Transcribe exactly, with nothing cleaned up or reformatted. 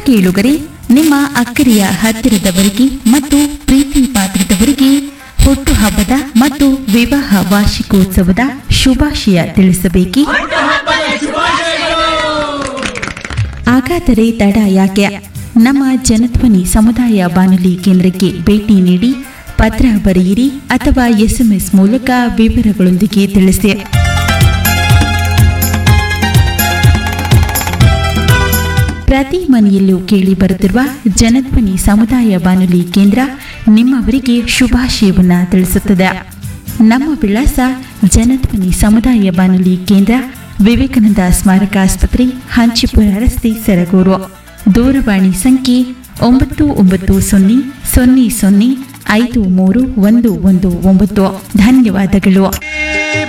ಕೇಳುಗರೆ, ನಿಮ್ಮ ಅಕ್ಕರೆಯ ಹತ್ತಿರದವರಿಗೆ ಮತ್ತು ಪ್ರೀತಿ ಪಾತ್ರದವರಿಗೆ ಹುಟ್ಟುಹಬ್ಬದ ಮತ್ತು ವಿವಾಹ ವಾರ್ಷಿಕೋತ್ಸವದ ಶುಭಾಶಯ ತಿಳಿಸಬೇಕೇ? ಹಾಗಾದರೆ ತಡ ಯಾಕೆ? ನಮ್ಮ ಜನಧ್ವನಿ ಸಮುದಾಯ ಬಾನುಲಿ ಕೇಂದ್ರಕ್ಕೆ ಭೇಟಿ ನೀಡಿ ಪತ್ರ ಬರೆಯಿರಿ ಅಥವಾ ಎಸ್ಎಂಎಸ್ ಮೂಲಕ ವಿವರಗಳೊಂದಿಗೆ ತಿಳಿಸಿ. ಪ್ರತಿ ಮನೆಯಲ್ಲೂ ಕೇಳಿ ಬರುತ್ತಿರುವ ಜನಧ್ವನಿ ಸಮುದಾಯ ಬಾನುಲಿ ಕೇಂದ್ರ ನಿಮ್ಮವರಿಗೆ ಶುಭಾಶಯವನ್ನ ತಿಳಿಸುತ್ತದೆ. ನಮ್ಮ ವಿಳಾಸ ಜನಧ್ವನಿ ಸಮುದಾಯ ಬಾನುಲಿ ಕೇಂದ್ರ, ವಿವೇಕಾನಂದ ಸ್ಮಾರಕ ಆಸ್ಪತ್ರೆ, ಹಂಚಿಪುರ ರಸ್ತೆ, ಸರಗೂರು. ದೂರವಾಣಿ ಸಂಖ್ಯೆ ಒಂಬತ್ತು ಒಂಬತ್ತು ಸೊನ್ನೆ ಸೊನ್ನೆ ಸೊನ್ನೆ ಐದು ಮೂರು ಒಂದು ಒಂದು ಒಂಬತ್ತು. ಧನ್ಯವಾದಗಳು.